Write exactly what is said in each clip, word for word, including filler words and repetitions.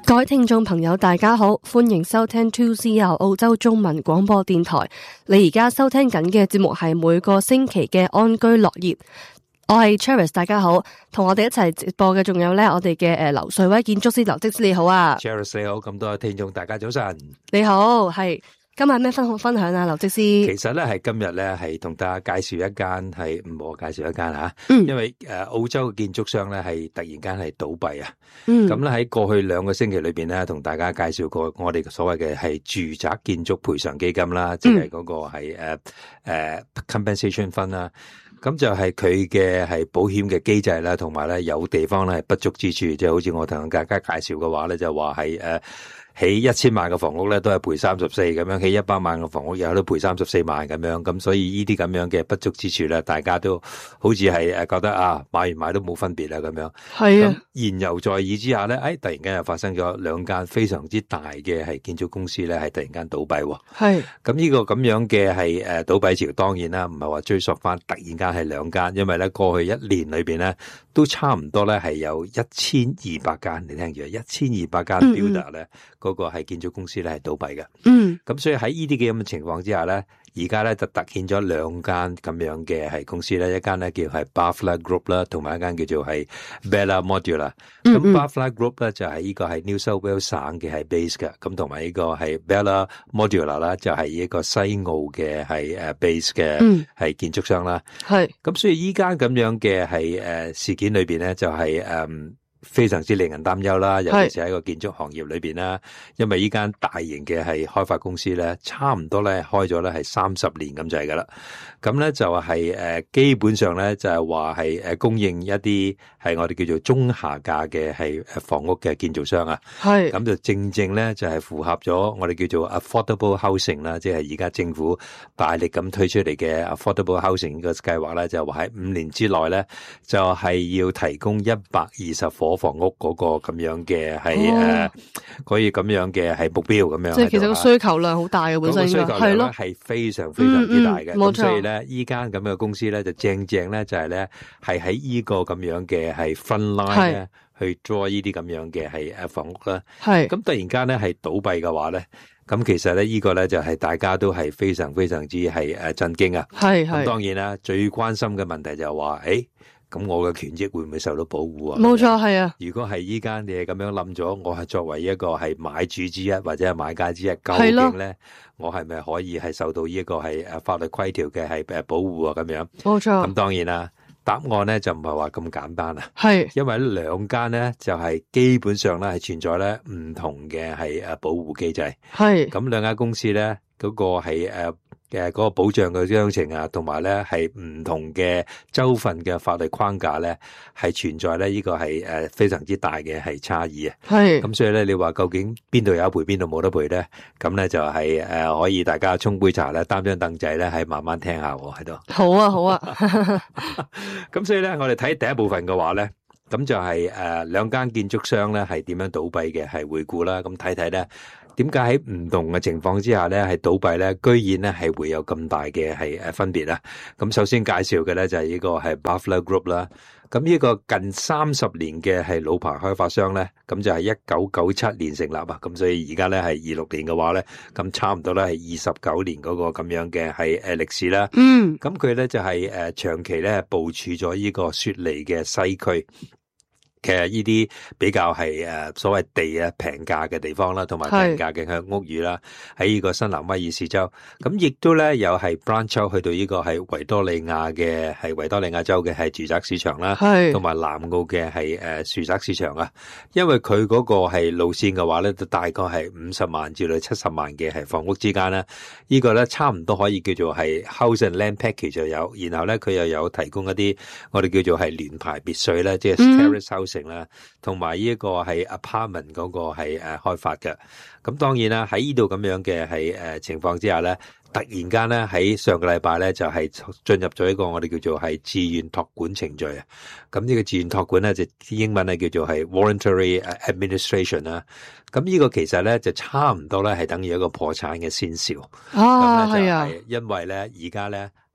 各位聽眾朋友大家好，歡迎收聽 two C R 澳洲中文廣播電台。你而家收聽緊嘅節目係每個星期嘅安居樂業。我係 Charis， 大家好，同我哋一齊直播嘅仲有咧，我哋嘅誒劉瑞威建築師，劉則師你好啊 Charis 你好，咁多位聽眾大家早晨。 你好，係今日咩分分享啊，劉則師？ 其實咧係今日咧係同大家介紹一間係唔好介紹一間吓， 嗯， 因為誒澳洲嘅建築商咧係突然間係倒閉啊， 嗯， 咁咧喺過去兩個星期裏邊咧同大家介紹過我哋所謂嘅係住宅建築賠償基金啦，即係嗰個係誒誒 compensation fund 啦。咁就係佢嘅係保險嘅機制啦，同埋咧有地方咧係不足之處，即係好似我同大家介紹嘅話咧，就話係誒起一千萬嘅房屋咧都係賠三十四咁樣，起一百萬嘅房屋又都賠三十四萬咁樣，咁所以呢啲咁樣嘅不足之處咧，大家都好似係誒覺得啊買完買都冇分別啦咁樣。 係啊， 言猶在耳之下咧，誒突然間又發生咗兩間非常之大嘅係建築公司咧，係突然間倒閉喎。 係咁呢個咁樣嘅係誒倒閉潮，當然啦，唔係話追溯翻突然間係兩間，因為咧過去一年裏邊咧都差唔多咧係有一千二百間，你聽住，一千二百間 builder 咧嗰個係建築公司咧係倒閉嘅。嗯，咁所以喺呢啲嘅咁嘅情況之下咧，而家咧就突顯咗兩間咁樣嘅係公司咧，一間咧叫係 Butler Group 啦，同埋一間叫做係 Bella Modular。咁 Butler Group 咧就係呢個係 New South Wales 省嘅係 base 嘅，咁同埋呢個係 Bella Modular 啦，就係呢個西澳嘅係誒 base 嘅係建築商啦。係、嗯，咁所以依間咁樣嘅係誒事件裏邊咧，就係、是、誒。嗯非常之令人擔憂啦，尤其是喺個建築行業裏邊啦，因為呢間大型嘅係開發公司咧，差唔多咧開咗咧係三十年咁滯噶啦，咁咧就係誒基本上咧就係話係誒供應一啲係我哋叫做中下價嘅係誒房屋嘅建造商啊，係咁就正正咧就係符合咗我哋叫做 affordable housing 啦，即係而家政府大力咁推出嚟嘅 affordable housing 個計劃咧，就話喺五年之內咧就係要提供一百二十伙房屋嗰個咁樣嘅係誒，可以咁樣嘅係目標咁樣。即係其實個需求量好大嘅本身應該係咯，係非常非常之大嘅。咁、嗯嗯、所以咧，依間咁嘅公司咧就正正咧就係咧係喺依個咁樣嘅係分 line 咧去 draw 呢啲咁樣嘅係誒房屋啦。係咁突然間咧係倒閉嘅話咧，咁其實咧呢個咧就係大家都係非常非常之係誒震驚啊。係係。咁當然啦，最關心嘅問題就係話誒。咁我嘅權益會唔會受到保護啊？冇錯，係啊。如果係依間嘢咁樣冧咗，我係作為一個係買主之一或者係買家之一，究竟咧我係咪可以係受到呢一個係誒法律規條嘅係誒保護啊？咁樣冇錯。咁當然啦，答案咧就唔係話咁簡單啊。係，因為兩間咧就係基本上咧係存在咧唔同嘅係誒保護機制。係。咁兩間公司咧嗰個係誒。嘅嗰個保障嘅章程啊，同埋咧係唔同嘅州份嘅法律框架咧，係存在咧呢個係誒非常之大嘅係差異啊。係咁所以咧，你話究竟邊度有得賠，邊度冇得賠咧？咁咧就係誒可以大家沖杯茶咧，擔張凳仔咧，係慢慢聽下喎喺度。好啊，好啊。咁所以咧，我哋睇第一部分嘅話咧，咁就係誒兩間建築商咧係點樣倒閉嘅，係回顧啦。咁睇睇咧。點解喺唔同嘅情況之下咧係倒閉咧，居然咧係會有咁大嘅係誒分別啊？咁首先介紹嘅咧就係呢個係 Butler Group 啦。咁呢個近三十年嘅係老牌開發商咧，咁就係一九九七年成立啊。咁所以而家咧係二六年嘅話咧，咁差唔多咧係二十九年嗰個咁樣嘅係誒歷史啦。嗯。咁佢咧就係誒長期咧部署咗呢個雪梨嘅西區。其實呢啲比較係誒所謂地啊平價嘅地方啦，同埋平價嘅向屋宇啦，喺呢個新南威爾士州，咁亦都咧有係 branch out 去到呢個係維多利亞嘅係維多利亞州嘅係住宅市場啦，同埋南澳嘅係誒住宅市場啊。因為佢嗰個係路線嘅話咧，就大概係五十萬至到七十萬嘅係房屋之間啦。呢個咧差唔多可以叫做係 house and land package 就有，然後咧佢又有提供一啲我哋叫做係聯排別墅咧，即係 terrace house。啦，同埋呢一個係 apartment 嗰個係誒開發嘅，咁當然啦喺呢度咁樣嘅係誒情況之下咧，突然間咧喺上個禮拜咧就係進入咗一個我哋叫做係自願託管程序啊，咁呢個自願託管咧就英文咧叫做係 voluntary administration 啦，咁呢個其實咧就差唔多咧係等於一個破產嘅先兆啊，係啊，因為咧而家咧。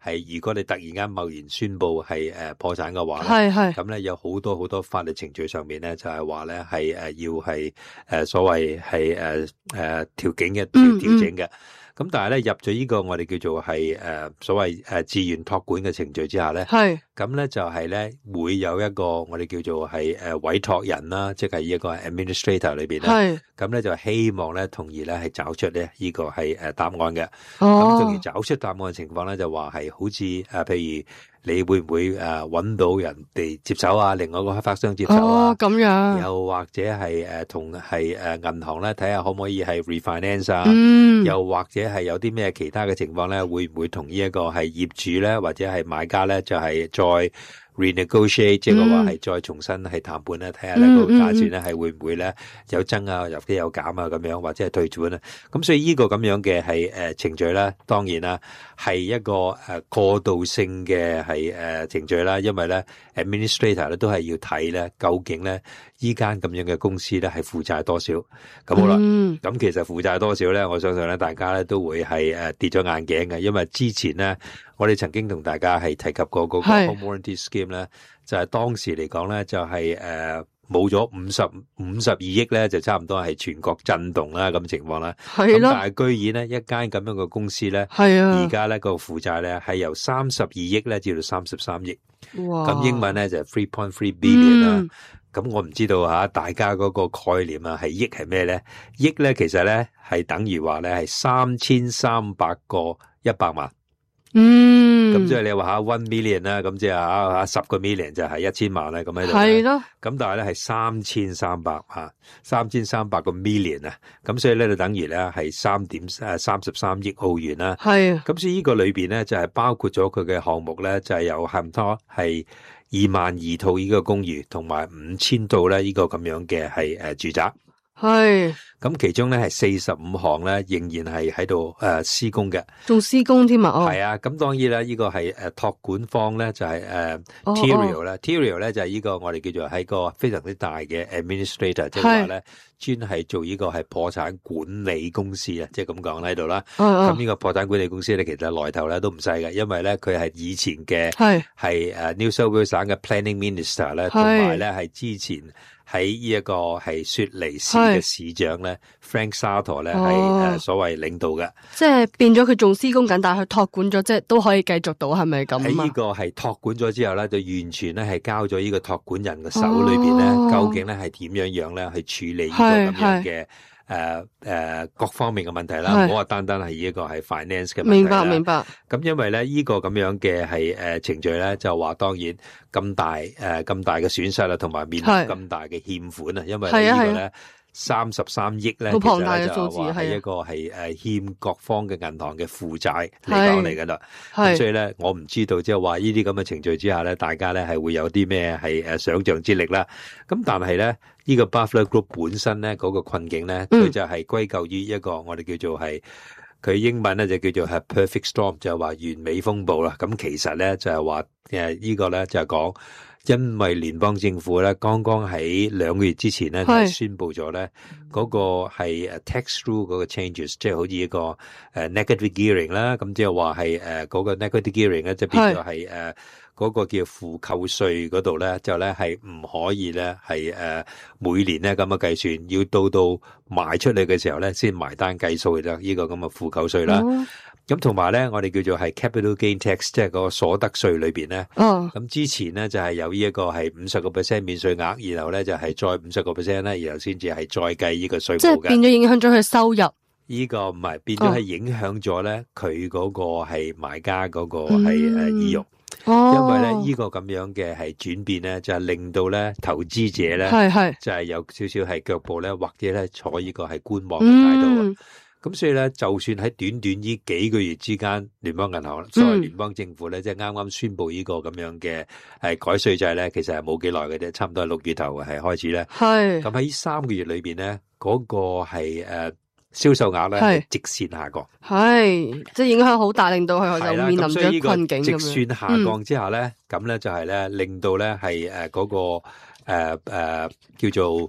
係如果你突然間貿然宣布係誒破產嘅話咧， 係係咁咧有好多好多法律程序上面咧就係話咧係誒要係誒所謂係誒誒調整嘅調調整嘅。咁但係咧入咗呢個我哋叫做係誒所謂誒自願託管嘅程序之下咧， 係咁咧就係咧會有一個我哋叫做係誒委託人啦，即係一個 administrator 裏邊咧， 係咁咧就希望咧同意咧係找出咧呢個係誒答案嘅。咁哦從而找出答案嘅情況咧就話係好似誒譬如你會唔會誒揾到人哋接手啊，另外一個開發商接手啊， 哦咁樣， 又或者係誒同係誒銀行咧睇下可唔可以係 refinance 啊， 嗯， 又或者係有啲咩其他嘅情況咧，會唔會同呢一個係業主咧或者係買家咧就係再 renegotiate，即係話係再重新係談判咧，睇下呢個價錢咧係會唔會咧有增啊，或者有減啊咁樣，或者係退款啊。咁所以呢個咁樣嘅係誒程序咧，當然啦係一個誒過渡性嘅係誒程序啦，因為咧 administrator 咧都係要睇咧究竟咧依間咁樣嘅公司咧係負債多少。咁好啦，咁、 嗯、 其實負債多少咧，我相信咧大家咧都會係誒跌咗眼鏡嘅，因為之前咧我哋曾經同大家係提及過嗰個 home warranty scheme 咧，就係當時嚟講咧就係誒冇咗五十五十二億咧，就差唔多係全國震動啦咁情況啦。 係咯， 但係居然咧一間咁樣嘅公司咧， 係啊， 而家咧個負債咧係由三十二億咧至到三十三億。 哇！ 咁英文咧就係 three point three billion 啦。 嗯咁我唔知道吓，大家嗰個概念啊，係億係咩咧？億咧其實咧係等於話咧係三千三百個一百萬。 嗯， 咁即係你話吓 one million 啦，咁即係吓吓十個 million 就係一千萬啦，咁喺度。 係咯。 咁但係咧係三千三百吓，三千三百個 million 啊，咁所以咧就等於咧係三點誒三十三億澳元啦。 係。 咁所以呢個裏邊咧就係包括咗佢嘅項目咧，就係有差唔多係二萬二套呢個公寓，同埋五千套咧呢個咁樣嘅係誒住宅。 係。 咁其中咧係四十五項咧仍然係喺度誒施工嘅， 仲施工添啊！哦， 係啊，咁當然啦，呢個係誒託管方咧就係誒哦 Terreal 啦 Terreal 咧就係呢個我哋叫做係個非常之大嘅 administrator，即係話咧專係做呢個係破產管理公司啊，即係咁講喺度啦。 哦哦咁呢個破產管理公司咧其實來頭咧都唔細嘅，因為咧佢係以前嘅係係誒 New South Wales 省嘅 planning minister 咧，同埋咧係之前喺呢一個係雪梨市嘅市長咧 Frank Sator 咧係誒所謂領導嘅， 即係變咗佢仲施工緊，但係佢託管咗，即係都可以繼續到，係咪咁啊？ 喺呢個係託管咗之後咧，就完全咧係交咗呢個託管人嘅手裏邊咧， 哦、 究竟咧係點樣樣咧去處理呢個咁樣嘅誒誒各方面嘅問題啦，唔好話單單係呢個係 finance 嘅問題啦。 明白明白。 咁因為咧呢個咁樣嘅係誒程序咧，就話當然咁大誒咁、呃、大嘅損失啦，同埋面臨咁大嘅欠款啊，因為呢個咧。三十三億咧， 好龐大嘅數字， 係一個係誒欠各方嘅銀行嘅負債嚟講嚟噶啦。咁所以咧，我唔知道即係話呢啲咁嘅程序之下咧，大家咧係會有啲咩係誒想象之力啦。咁但係咧，呢個 Buffalo Group 本身咧嗰個困境咧，佢就係歸咎於一個我哋叫做係佢英文咧就叫做係 perfect storm，就係話完美風暴啦。咁其實咧就係話誒呢個咧就係講。因為聯邦政府咧，剛剛喺兩個月之前咧，就宣布咗咧嗰個係誒 tax rule 嗰個 changes，即係好似一個誒 negative gearing 啦，咁即係話係誒嗰個 negative gearing 咧，即係變咗係誒嗰個叫負扣稅嗰度咧，就咧係唔可以咧係誒每年咧咁嘅計算，要到到賣出嚟嘅時候咧先埋單計數嘅啫，呢個咁嘅負扣稅啦。嗯咁同埋咧，我哋叫做係 capital gain tax， 即係嗰個所得稅裏邊咧。哦。咁之前咧就係有呢一個係五十個 percent 免稅額，然後咧就係再五十個 percent 咧，然後先至係再計呢個稅務嘅。 即係變咗影響咗佢收入。 呢個唔係變咗係影響咗咧佢嗰個係買家嗰個係誒意欲。哦。因為咧呢個咁樣嘅係轉變咧，就係令到咧投資者咧係係就係有少少係腳步咧，或者咧坐呢個係觀望嘅態度。嗯。咁所以咧，就算喺短短呢幾個月之間，聯邦銀行、所謂聯邦政府咧，即係啱啱宣布呢個咁樣嘅係改稅制咧，其實係冇幾耐嘅啫，差唔多係六月頭係開始咧。係。咁喺呢三個月裏邊咧，嗰、那個係誒銷售額咧係直線下降。係，即係影響好大，令到佢就面臨咗困境咁樣。直線下降之下咧，咁咧、嗯、就係咧令到咧係誒嗰個誒誒、呃呃、叫做。誒、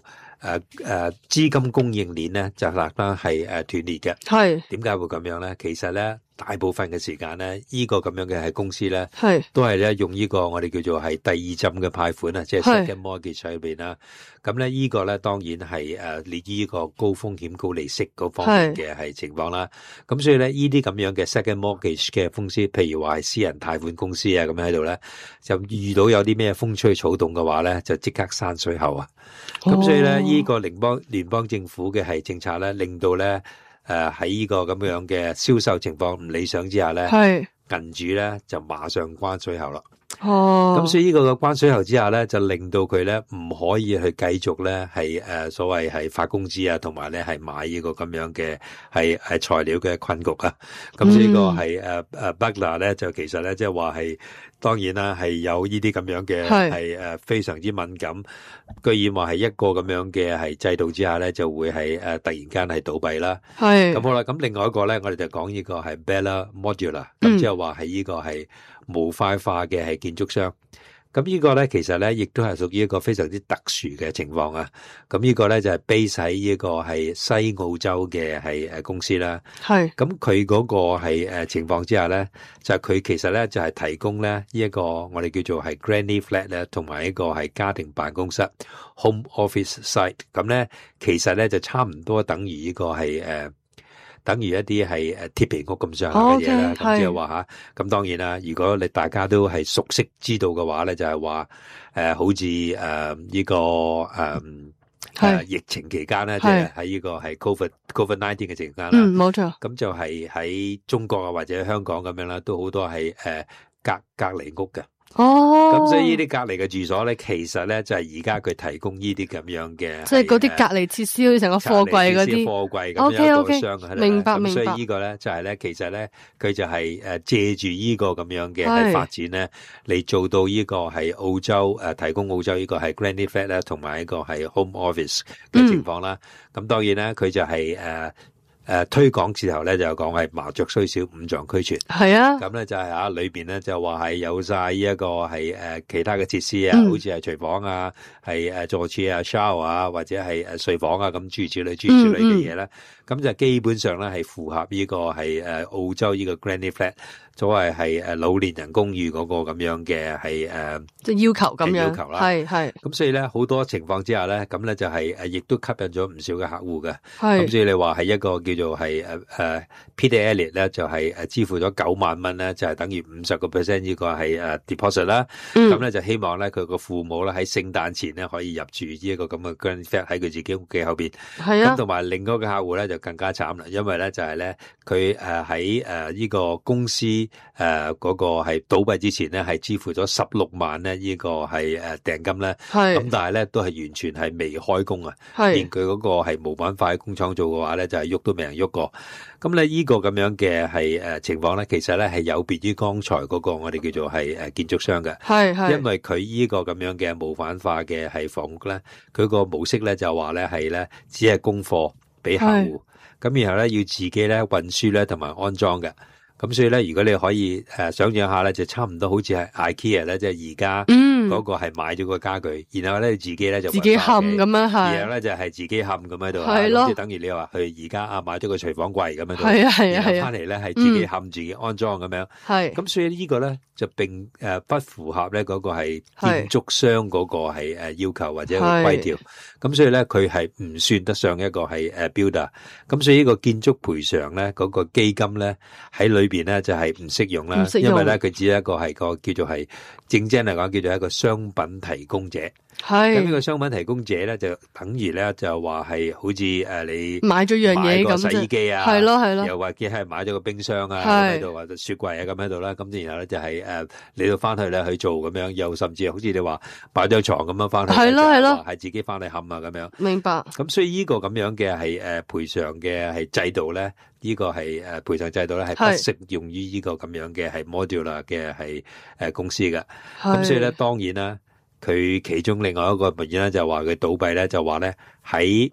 誒誒資金供應鏈咧就特登係誒斷裂嘅。 係點解會咁樣咧？其實咧大部分嘅時間咧，呢個咁樣嘅係公司咧， 係都係咧用呢個我哋叫做係第二浸嘅貸款啊，即係 second mortgage 裏邊啦。咁咧呢個咧當然係誒列於呢個高風險高利息嗰方面嘅係情況啦。咁所以咧呢啲咁樣嘅 second mortgage 嘅公司，譬如話係私人貸款公司啊咁樣喺度咧，就遇到有啲咩風吹草動嘅話咧，就即刻閂水喉啊！咁、哦、所以咧呢、這個聯邦聯邦政府嘅係政策咧，令到咧誒喺呢個咁樣嘅銷售情況唔理想之下咧，銀主咧就馬上關水喉啦。哦，咁所以呢個嘅關水喉之下咧，就令到佢咧唔可以去繼續咧係誒所謂係發工資啊，同埋咧係買呢個咁樣嘅係係材料嘅困局啊。咁所以呢個係誒誒 Butler 咧就其實咧即係話係當然啦，係有呢啲咁樣嘅係誒非常之敏感，居然話係一個咁樣嘅係制度之下咧就會係誒突然間係倒閉啦。係咁好啦，咁另外一個咧我哋就講呢個係 Bella Modular，咁即係話係呢個係模塊化嘅係建築商。咁呢個咧其實咧亦都係屬於一個非常之特殊嘅情況啊。咁呢個咧就係 base 喺呢個係西澳洲嘅係誒公司啦。係咁佢嗰個係誒情況之下咧，就係佢其實咧就係提供咧呢一個我哋叫做係 granny flat 咧，同埋一個係家庭辦公室 home office site。咁咧其實咧就差唔多等於呢個係誒。等於一啲係誒鐵皮屋咁上下嘅嘢啦，咁即係話吓，咁當然啦，如果你大家都係熟悉知道嘅話咧，就係話誒好似誒呢個誒誒、呃、疫情期間咧，即係喺呢個係 Covid Covid nineteen 嘅情間啦，嗯，冇錯，咁就係喺中國啊或者香港咁樣啦，都好多係誒隔隔離屋嘅。哦，咁所以呢啲隔離嘅住所咧，其實咧就係而家佢提供呢啲咁樣嘅，即係嗰啲隔離設施，好似成個貨櫃嗰啲貨櫃咁樣一個箱喺度。明白明白。咁所以呢個咧就係咧，其實咧佢就係誒借住呢個咁樣嘅係發展咧，嚟做到呢個係澳洲誒提供澳洲呢個係 granny flat 咧，同埋一個係 home office 嘅情況啦。咁、嗯、當然咧，佢就係誒。誒、呃，推廣時候咧就講係麻雀雖小五臟俱全，係啊，咁咧就係啊裏邊咧就話係有晒呢一個係誒、呃、其他嘅設施啊，嗯、好似係廚房啊，係誒坐廁啊、shower 啊，或者係誒睡房啊咁諸如此類諸如此類嘅嘢咧，咁、嗯嗯、就基本上咧係符合呢個係誒澳洲呢個 granny flat。所謂係誒老年人公寓嗰個咁樣嘅係誒即係要求咁樣要求啦，係係咁所以咧好多情況之下咧，咁咧就係誒亦都吸引咗唔少嘅客戶嘅，咁所以你話係一個叫做係誒誒 Peter Elliott 咧就係誒支付咗九萬蚊咧，就係等於五十個 percent 呢個係誒 deposit 啦，咁咧就希望咧佢個父母咧喺聖誕前咧可以入住呢一個咁嘅 granny flat 喺佢自己屋企後邊，係啊，咁同埋另外一個客戶咧就更加慘啦，因為咧就係咧佢誒喺誒呢個公司。誒、呃，嗰、那個係倒閉之前咧，係支付咗十六萬咧，呢、這個係誒訂金咧，咁但係咧都係完全係未開工啊，連佢嗰個係模板化喺工廠做嘅話咧，就係、是、喐都未人喐過。咁咧呢個咁樣嘅係誒情況咧，其實咧係有別於剛才嗰個我哋叫做係誒建築商嘅，係係，因為佢呢個咁樣嘅模板化嘅係房屋咧，佢個模式咧就話咧係咧只係供貨俾客戶，咁然後咧要自己咧運輸咧同埋安裝嘅。咁所以咧，如果你可以誒、呃、想象下咧，就差唔多好似係 IKEA 咧，即係而家嗰個係買咗個家具，嗯、然後咧自己咧就自己冚咁樣係，然後咧就係、是、自己冚咁喺度，係咯，即係等於你話去而家啊買咗個廚房櫃咁喺度，係啊係啊係啊，翻嚟咧係自己冚自己安裝咁樣，係。咁所以呢個咧就並誒不符合咧嗰個係建築商嗰個係誒要求或者個規條，咁所以咧佢係唔算得上一個係誒 builder，咁所以呢個建築賠償咧嗰個基金咧喺裏邊咧就係唔適用啦，因為咧佢只係一個係個叫做係正正嚟講叫做一個商品提供者。係咁呢個商品提供者咧，就等於咧就話係好似誒你買咗樣嘢咁，洗衣機啊，係咯係咯，又或者係買咗個冰箱啊喺度，或者雪櫃啊咁喺度啦。咁然後咧就係誒你到翻去咧去做咁樣，又甚至好似你話擺張床咁樣翻去，係咯係咯，係自己翻嚟冚啊咁樣。明白。咁所以呢個咁樣嘅係誒賠償嘅係制度咧，呢個係誒賠償制度咧係不適用於呢個咁樣嘅係 modular 嘅係誒公司嘅。咁所以咧當然啦。佢其中另外一個原因咧就話佢倒閉咧，就話咧喺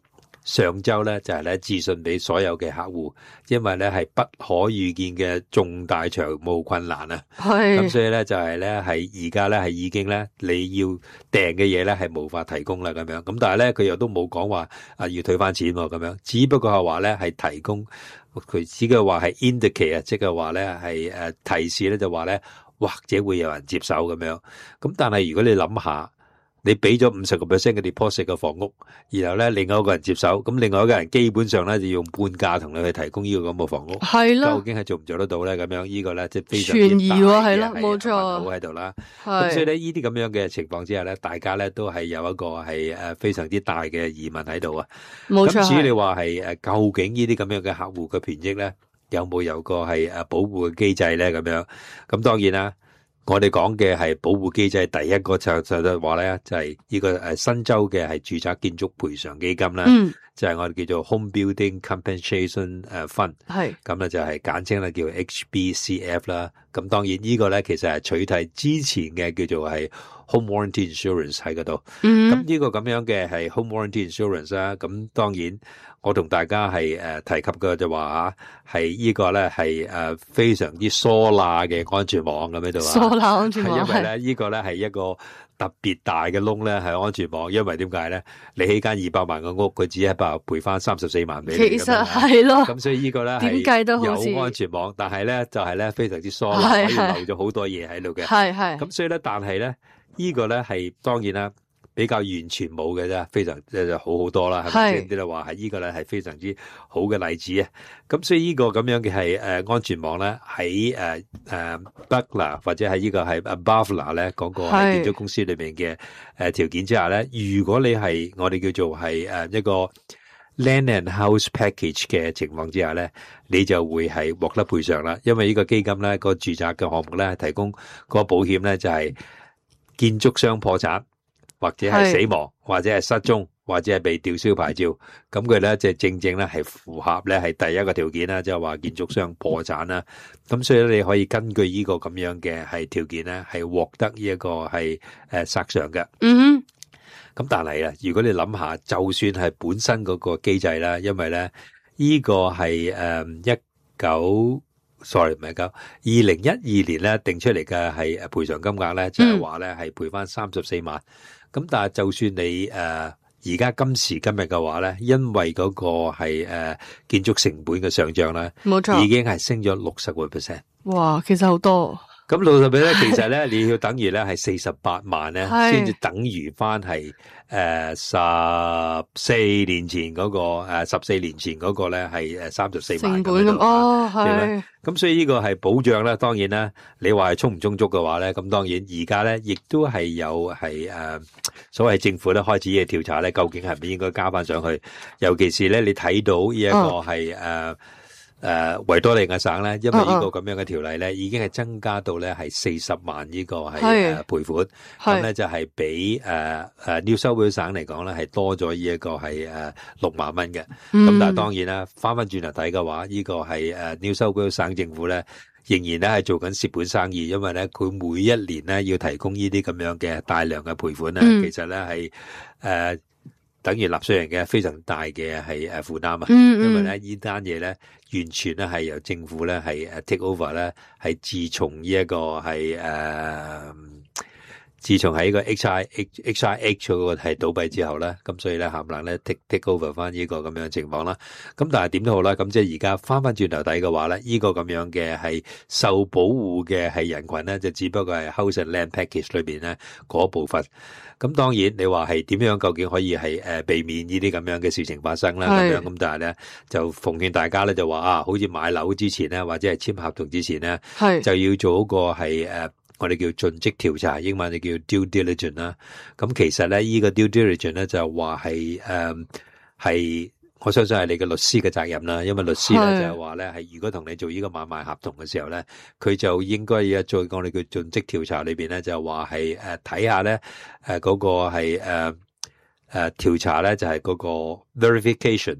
上週咧就係咧致信俾所有嘅客戶，因為咧係不可預見嘅重大財務困難啊。 係咁所以咧就係咧係而家咧係已經咧你要訂嘅嘢咧係無法提供啦咁樣。咁但係咧佢又都冇講話啊要退翻錢喎咁樣，只不過係話咧係提供佢只嘅話係 indicate 啊，即係話咧係誒提示咧就話咧或者會有人接手咁樣。咁但係如果你諗下。你俾咗五十個 percent 嘅 deposit 嘅房屋，然後咧另外一個人接手，咁另外一個人基本上咧就用半價同你去提供呢個咁嘅房屋， 係啦， 究竟係做唔做得到咧？咁樣呢個咧即係非常之存疑喎，係啦，冇錯， 好喺度啦。咁所以咧呢啲咁樣嘅情況之下咧，大家咧都係有一個係誒非常之大嘅疑問喺度啊。 冇錯。 咁至於你話係誒究竟呢啲咁樣嘅客戶嘅權益咧，有冇有個係誒保護嘅機制咧？咁樣咁當然啦。我哋講嘅係保護機制，第一個就就係話咧，就係呢個誒新州嘅係住宅建築賠償基金啦， 嗯， 就係我哋叫做 Home Building Compensation 誒 Fund， 係咁咧就係簡稱咧叫 H B C F 啦。咁當然呢個咧其實係取締之前嘅叫做係 Home Warranty Insurance 喺嗰度。 嗯， 咁呢個咁樣嘅係 Home Warranty Insurance 啦。咁當然我同大家係誒提及嘅就話嚇，係呢個咧係誒非常之疏罅嘅安全網咁喺度啊。 疏罅安全網， 因為咧呢個咧係一個特別大嘅窿咧係安全網，因為點解咧？你起間二百萬嘅屋，佢只係百賠翻三十四萬俾你。 其實係咯。 咁所以呢個咧點計都好似有安全網，但係咧就係咧非常之疏罅，可以漏咗好多嘢喺度嘅。 係係。 咁所以咧，但係咧呢個咧係當然啦。比較完全冇嘅啫，非常即係好好多啦，係咪先？啲咧話係呢個咧係非常之好嘅例子啊！咁所以呢個咁樣嘅係誒安全網咧，喺誒誒 Butler 或者係呢個係 Bavla 咧嗰個係建築公司裏邊嘅誒條件之下咧，如果你係我哋叫做係誒一個 Land and House Package 嘅情況之下咧，你就會係獲得賠償啦。因為呢個基金咧個住宅嘅項目咧提供個保險咧就係建築商破產。或者係死亡，或者係失蹤，或者係被吊銷牌照，咁佢咧就正正咧係符合咧係第一個條件啦，即係話建築商破產啦。咁所以咧你可以根據呢個咁樣嘅係條件咧，係獲得呢一個係誒索償嘅。 嗯哼。 咁但係啊，如果你諗下，就算係本身嗰個機制啦，因為咧呢個係誒一九。sorry 唔係九，二零一二年咧定出嚟嘅係誒賠償金額咧，就係話咧係賠翻三十四萬。咁、嗯、但係就算你誒而家今時今日嘅話咧，因為嗰個係誒、呃、建築成本嘅上漲咧， 冇錯， 已經係升咗六十個 percent。 哇，其實好多。 咁六十 percent 咧，其實咧你要等於咧係四十八萬咧，先至等於翻係誒十四年前嗰、嗰個誒十四年前嗰個咧係誒三十四萬成本咁。哦，係。 咁所以呢個係保障咧，當然啦，你話係充唔充足嘅話咧，咁當然而家咧亦都係有係誒、呃、所謂政府咧開始嘅調查咧，究竟係咪應該加翻上去？尤其是咧你睇到呢一個係誒。哦誒、呃、維多利亞省咧，因為呢個咁樣嘅條例咧、uh-uh. 已經係增加到咧係四十萬呢個係誒賠款，咁咧就係比誒誒 New South Wales 省嚟講咧係多咗呢一個係誒六萬蚊嘅。咁、嗯、但係當然啦，翻翻轉頭睇嘅話，呢、這個係誒 New South Wales 省政府咧仍然咧係做緊蝕本生意，因為咧佢每一年咧要提供呢啲咁樣嘅大量嘅賠款咧、嗯，其實咧係誒。等於納稅人嘅非常大嘅係誒負擔啊，因為咧呢單嘢咧完全咧係由政府咧係誒 take over 咧，係自從呢一個係誒自從喺個 H I H I H 嗰個係倒閉之後咧，咁所以咧冚唪唥咧 take take over 翻呢個咁樣嘅情況啦。咁但係點都好啦，咁即係而家翻翻轉頭睇嘅話咧，呢個咁樣嘅係受保護嘅係人群咧，就只不過係 House and Land Package 裏邊咧嗰部分。咁當然你話係點樣究竟可以係誒避免呢啲咁樣嘅事情發生啦？咁樣咁但係咧就奉勸大家咧就話啊，好似買樓之前咧或者係簽合同之前咧，就要做一個係誒我哋叫盡職調查，英文就叫 due diligence 啦。咁其實咧呢個 due diligence 咧就話係誒係。我相信係你嘅律師嘅責任啦，因為律師咧就係話咧，係如果同你做呢個買賣合同嘅時候咧，佢就應該要做我哋叫盡職調查裏邊咧，就話係誒睇下咧誒嗰個係誒誒調查咧就係嗰個 verification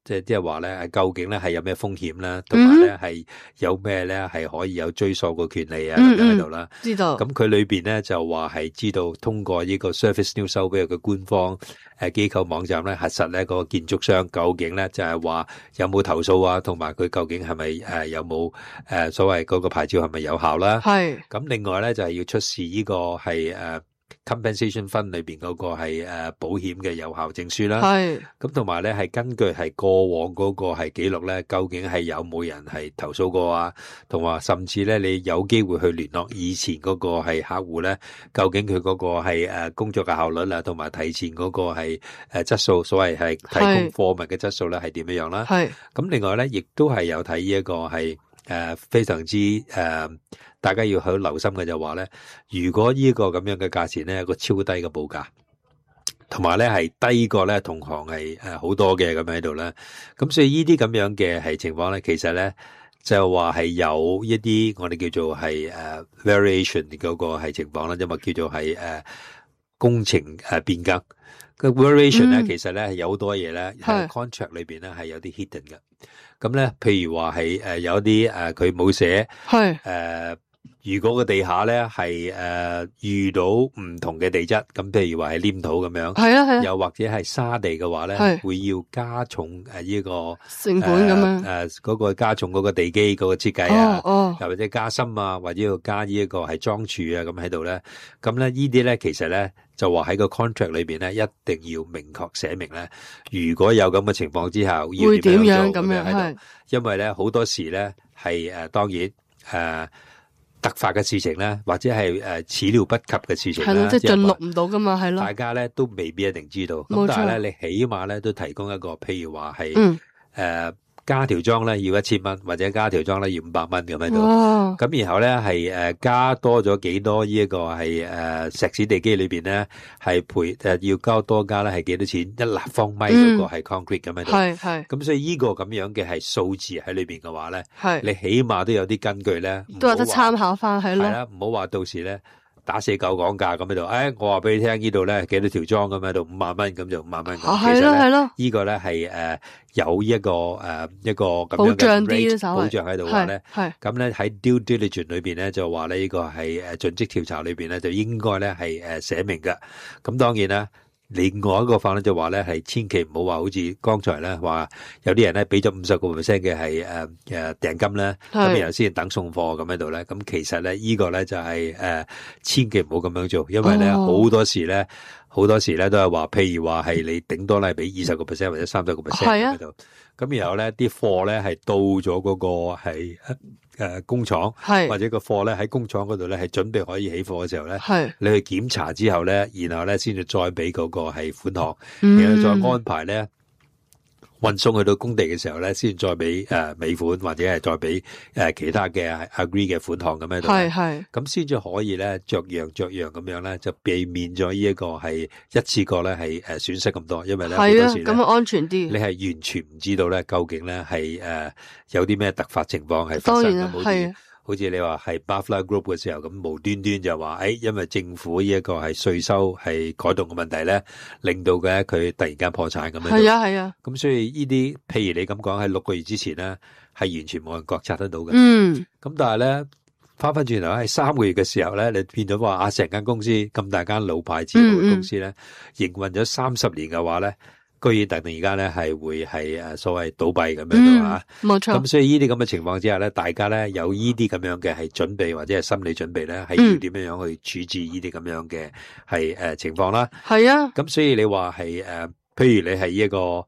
即係即係話咧，究竟咧係有咩風險啦，同埋咧係有咩咧係可以有追溯個權利啊咁樣喺度啦。 知道。咁佢裏邊咧就話係知道通過呢個 Service New South Wales嘅官方誒機構網站咧核實咧個建築商究竟咧就係話有冇投訴啊，同埋佢究竟係咪誒有冇誒所謂嗰個牌照係咪有效啦？係。咁另外咧就係要出示呢個係誒。compensation fund 裏邊嗰個係誒保險嘅有效證書啦，係咁同埋咧係根據係過往嗰個係記錄咧，究竟係有冇人係投訴過啊？同埋甚至咧你有機會去聯絡以前嗰個係客戶咧，究竟佢嗰個係誒工作嘅效率啊，同埋提前嗰個係誒質素，所謂係提供貨物嘅質素咧係點樣樣啦？係咁另外咧，亦都係有睇呢一個係誒非常之誒。大家要好留心嘅就話咧，如果呢個咁樣嘅價錢咧，有個超低嘅報價，同埋咧係低過咧同行係誒好多嘅咁喺度咧，咁所以呢啲咁樣嘅係情況咧，其實咧就話係有一啲我哋叫做係誒 variation 嗰個係情況啦，因為叫做係誒工程誒變更個 variation 咧，其實咧有好多嘢咧喺 contract 裏邊咧係有啲 hidden 嘅，咁咧譬如話係誒有啲誒佢冇寫係誒。如果個地下咧係誒遇到唔同嘅地質，咁譬如話係黏土咁樣，係啊係啊，又或者係沙地嘅話咧，會要加重誒呢個成本咁樣誒嗰個加重嗰個地基嗰個設計啊，哦，又或者加深啊，或者要加呢一個係樁柱啊咁喺度咧，咁咧呢啲咧其實咧就話喺個 contract 裏邊咧一定要明確寫明咧，如果有咁嘅情況之下要點樣做咁樣喺度，因為咧好多時咧係誒當然誒。呃突發嘅事情咧，或者係誒始料不及嘅事情咧，係咯，即係盡錄唔到噶嘛，係咯。大家咧都未必一定知道，咁但係咧，你起碼咧都提供一個，譬如話係誒。呃加條樁咧要一千蚊，或者加條樁咧要五百蚊咁喺度。咁然後咧係誒加多咗幾多呢一個係誒石屎地基裏邊咧係賠誒要交多加咧係幾多錢一立方米嗰個係 concrete 咁喺度。係係。咁所以呢個咁樣嘅係數字喺裏邊嘅話咧，係你起碼都有啲根據咧，都有得參考翻係咯。係啦，唔好話到時咧。打死狗講價咁喺度，誒、哎，我話俾你聽呢度咧幾多條樁咁喺度，五萬蚊咁就五萬蚊。啊，係咯係咯，呢個咧係誒有一個誒、呃、一個咁樣嘅 rate 保障喺度話咧，係咁咧喺 due diligence 裏邊咧就話咧呢個係誒盡職調查裏邊咧就應該咧係誒寫明嘅。咁當然啦。另外一個法咧就話咧係千祈唔好話好似剛才咧話有啲人咧俾咗五十個 percent 嘅係誒誒訂金咧，咁然後先等送貨咁喺度咧，咁其實咧呢個咧就係、是、誒、呃、千祈唔好咁樣做，因為咧好、哦、多時咧好多時咧都係話，譬如話係你頂多咧俾二十個 percent 或者三十個 percent 喺度，咁然後咧啲貨咧係到咗嗰個係誒工廠，或者個貨咧喺工廠嗰度咧係準備可以起貨嘅時候咧，你去檢查之後咧，然後咧先至再俾嗰個係款項，嗯、然後再安排咧運送去到工地嘅時候咧，先再俾誒尾款或者係再俾誒其他嘅 agree 嘅款項咁喺度，係係咁先至可以咧逐樣逐樣咁樣咧就避免咗呢一個係一次過咧係誒損失咁多，因為咧好多時咧咁安全啲，你係完全唔知道咧究竟咧係誒有啲咩突發情況係發生嘅，好似好似你話係 Buffalo Group 嘅時候咁無端端就話誒、哎，因為政府呢一個係稅收係改動嘅問題咧，令到嘅佢突然間破產咁樣。係啊係啊，咁所以呢啲譬如你咁講喺六個月之前咧，係完全冇人覺察得到嘅。嗯，咁但係咧翻翻轉頭喺三個月嘅時候咧，你變咗話啊，成間公司咁大間老牌字號嘅公司咧，營運咗三十年嘅話咧。居然突然間咧係會係誒所謂倒閉咁樣嘅話，冇錯。咁所以呢啲咁嘅情況之下咧，大家咧有呢啲咁樣嘅係準備或者係心理準備咧，係要點樣樣去處置呢啲咁樣嘅係誒情況啦。係啊。咁所以你話係誒，譬如你係一個誒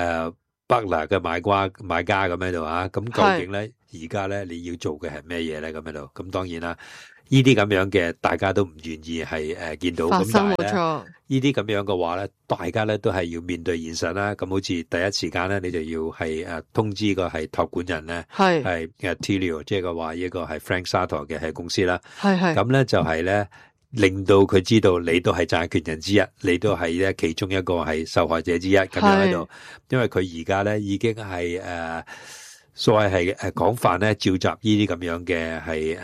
Butler 嘅買家買家咁喺度啊，咁究竟咧而家咧你要做嘅係咩嘢咧咁喺度？咁當然啦。呢啲咁樣嘅，大家都唔願意係誒、呃、見到咁，但係咧呢啲咁樣嘅話咧，大家咧都係要面對現實啦。咁好似第一時間咧，你就要係誒、呃、通知個係託管人咧，係係誒 Tilio， 即係個話一個係 Frank Sator 嘅係公司啦。係係咁咧就係咧令到佢知道你都係債權人之一，你都係咧其中一個係受害者之一咁樣喺度。因為佢而家咧已經係誒、呃、所謂係誒廣泛咧召集呢啲咁樣嘅係誒。呃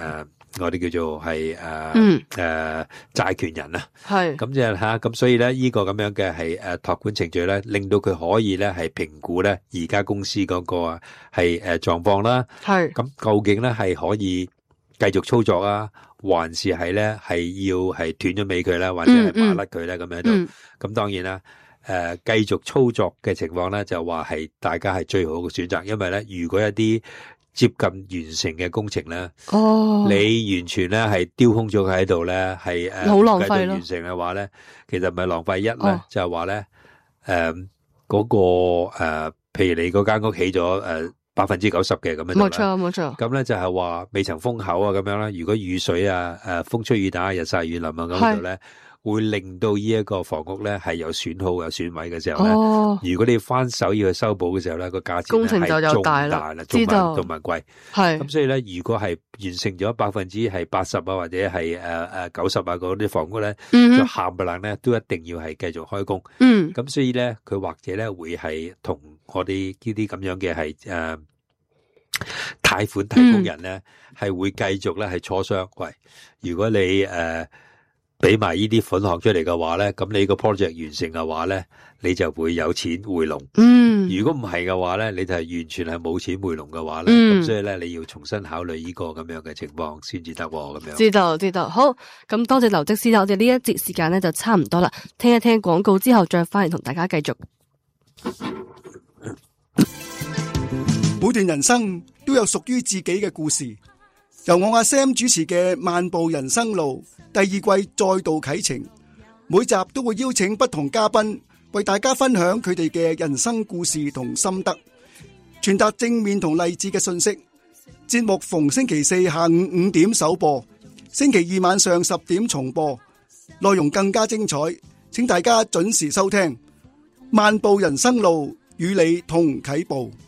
我哋叫做係誒嗯誒債權人啊。 係咁即係吓，咁所以咧呢個咁樣嘅係誒託管程序咧，令到佢可以咧係評估咧而家公司嗰個係誒狀況啦。 係咁究竟咧係可以繼續操作啊，還是係咧係要係斷咗尾佢咧，或者係馬甩佢咧咁樣度？咁、嗯、當然啦。誒、呃，繼續操作嘅情況咧，就話係大家係最好嘅選擇，因為咧，如果一啲接近完成嘅工程咧， 哦，你完全咧係丟空咗佢喺度咧，係誒， 好浪費咯。 完成嘅話咧，其實唔係浪費一咧、哦，就係話咧，誒、呃，嗰、那個誒、呃，譬如你嗰間屋起咗誒百分之九十嘅咁樣， 冇錯冇錯。 咁咧就係話未曾封口啊，咁樣啦。如果雨水啊，誒、呃，風吹雨打、日曬雨淋啊咁度咧。會令到呢一個房屋咧係有損耗有損毀嘅時候咧、哦，如果你翻手要去修補嘅時候咧，個價錢工程就有大啦， 仲埋仲埋貴。係咁，所以咧，如果係完成咗百分之係八十啊，或者係誒誒九十啊嗰啲房屋咧，嗯、就冚唪唥咧都一定要係繼續開工。嗯，咁所以咧，佢或者咧會係同我哋呢啲咁樣嘅係誒貸款提供人咧係、嗯、會繼續咧係磋商。喂，如果你誒。呃俾埋呢啲款項出嚟嘅話咧，咁你個 project 完成嘅話咧，你就會有錢回籠。嗯，如果唔係嘅話咧，你就係完全係冇錢回籠嘅話咧，咁、嗯、所以咧你要重新考慮呢個咁樣嘅情況先至得咁樣。 知道知道，好，咁多謝劉則師啦，我哋呢一節時間咧就差唔多啦，聽一聽廣告之後再翻嚟同大家繼續。 每段人生都有屬於自己嘅故事，由我阿 Sam 主持嘅《漫步人生路》第二季再度啟程，每集都會邀請不同嘉賓為大家分享佢哋嘅人生故事同心得，傳達正面同勵志嘅信息。節目逢星期四下午五點首播，星期二晚上十點重播，內容更加精彩，請大家準時收聽《漫步人生路》，與你同啟步。